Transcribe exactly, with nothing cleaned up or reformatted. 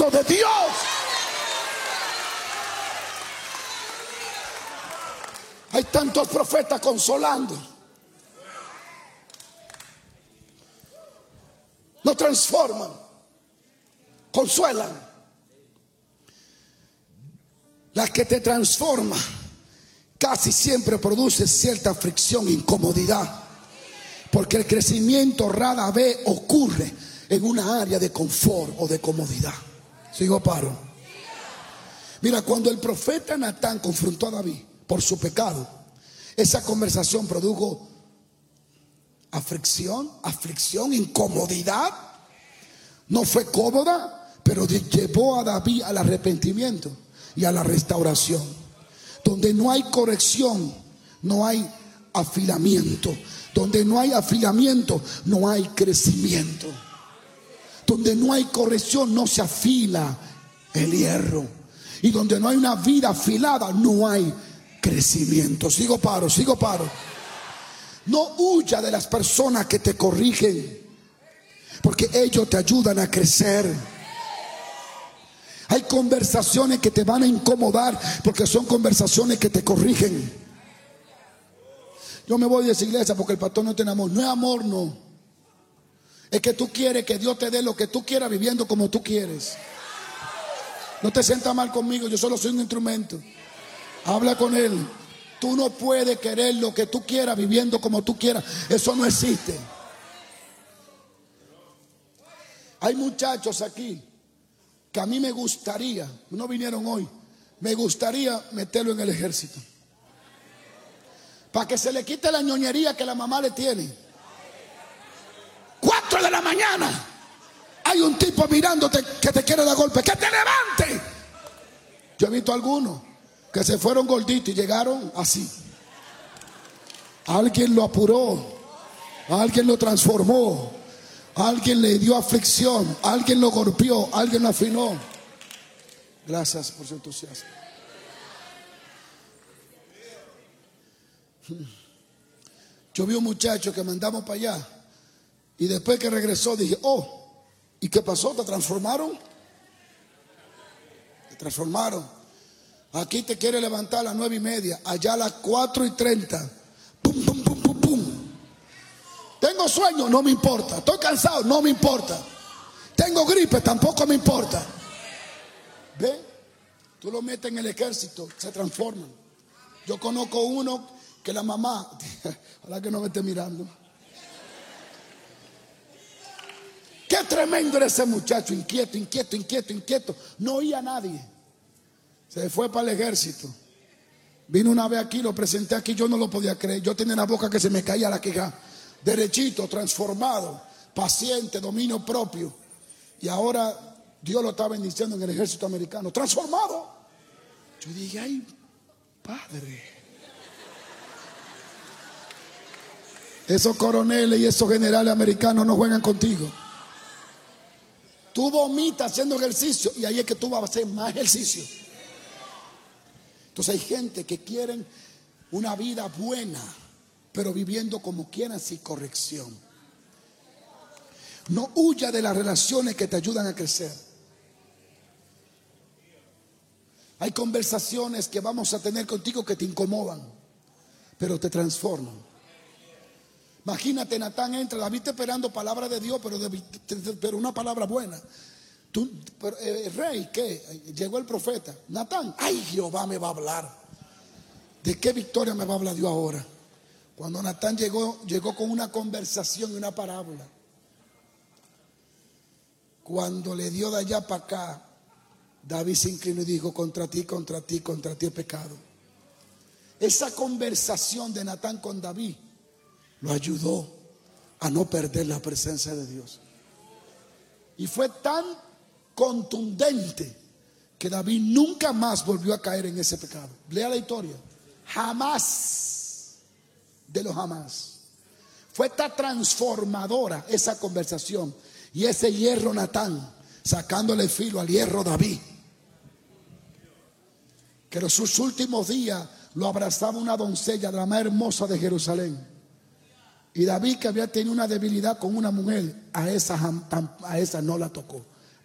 Espíritu de Dios. Hay tantos profetas consolando. No transforman, consuelan. La que te transforma casi siempre produce cierta fricción, incomodidad, porque el crecimiento rara vez ocurre en una área de confort o de comodidad. Sigo, paro. Mira, cuando el profeta Natán confrontó a David por su pecado, esa conversación produjo aflicción, aflicción, incomodidad. No fue cómoda, pero llevó a David al arrepentimiento y a la restauración. Donde no hay corrección, no hay afilamiento. Donde no hay afilamiento, no hay crecimiento. Donde no hay corrección, no se afila el hierro. Y donde no hay una vida afilada, no hay crecimiento. Sigo, paro, sigo, paro. No huya de las personas que te corrigen, porque ellos te ayudan a crecer. Hay conversaciones que te van a incomodar, porque son conversaciones que te corrigen. Yo me voy de esa iglesia porque el pastor no tiene amor. No es amor, no. Es que tú quieres que Dios te dé lo que tú quieras, viviendo como tú quieres. No te sientas mal conmigo, yo solo soy un instrumento. Habla con Él. Tú no puedes querer lo que tú quieras, viviendo como tú quieras. Eso no existe. Hay muchachos aquí que a mí me gustaría, no vinieron hoy, me gustaría meterlo en el ejército, para que se le quite la ñoñería que la mamá le tiene. Cuatro de la mañana hay un tipo mirándote que te quiere dar golpe. ¡Que te levante! Yo he visto algunos que se fueron gorditos y llegaron así. Alguien lo apuró, alguien lo transformó, alguien le dio aflicción, alguien lo golpeó, alguien lo afinó. Gracias por su entusiasmo. Yo vi un muchacho que mandamos para allá y después que regresó dije, oh, ¿y qué pasó? ¿Te transformaron? Te transformaron. Aquí te quiere levantar a las nueve y media, allá a las cuatro y treinta. Pum, pum, pum, pum, pum. Tengo sueño, no me importa. Estoy cansado, no me importa. Tengo gripe, tampoco me importa. ¿Ve? Tú lo metes en el ejército, se transforman. Yo conozco uno que la mamá, ojalá que no me esté mirando. Qué tremendo era ese muchacho, inquieto, inquieto, inquieto, inquieto. No oía a nadie. Se fue para el ejército. Vino una vez aquí, lo presenté aquí, yo no lo podía creer. Yo tenía la boca que se me caía la queja. Derechito, transformado, paciente, dominio propio. Y ahora Dios lo está bendiciendo en el ejército americano. Transformado. Yo dije, ay, padre. Esos coroneles y esos generales americanos no juegan contigo. Tú vomitas haciendo ejercicio y ahí es que tú vas a hacer más ejercicio. Entonces hay gente que quieren una vida buena, pero viviendo como quieran, sin corrección. No huya de las relaciones que te ayudan a crecer. Hay conversaciones que vamos a tener contigo que te incomodan, pero te transforman. Imagínate, Natán entra, David está esperando palabra de Dios, pero, de, pero una palabra buena. Tú, pero, eh, rey, ¿qué? Llegó el profeta. Natán, ay, Jehová me va a hablar. ¿De qué victoria me va a hablar Dios ahora? Cuando Natán llegó, llegó con una conversación y una parábola. Cuando le dio de allá para acá, David se inclinó y dijo, contra ti, contra ti, contra ti he pecado. Esa conversación de Natán con David lo ayudó a no perder la presencia de Dios. Y fue tan contundente que David nunca más volvió a caer en ese pecado. Lea la historia. Jamás de los jamás. Fue tan transformadora esa conversación y ese hierro Natán sacándole filo al hierro David, que en sus últimos días lo abrazaba una doncella de la más hermosa de Jerusalén. Y David, que había tenido una debilidad con una mujer, a esa, a esa no la tocó.